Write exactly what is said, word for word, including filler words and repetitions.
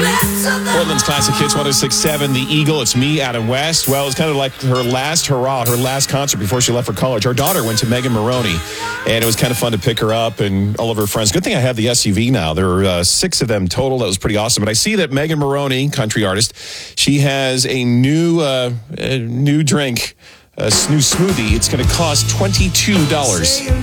Portland's Classic Hits one oh six point seven, The Eagle. It's me, Adam West. Well, it's kind of like her last hurrah, her last concert before she left for college. Her daughter went to Megan Maroney, and it was kind of fun to pick her up and all of her friends. Good thing I have the S U V now. There are uh, six of them total. That was pretty awesome. But I see that Megan Maroney, country artist, she has a new, uh, a new drink, a new smoothie. It's going to cost twenty-two dollars.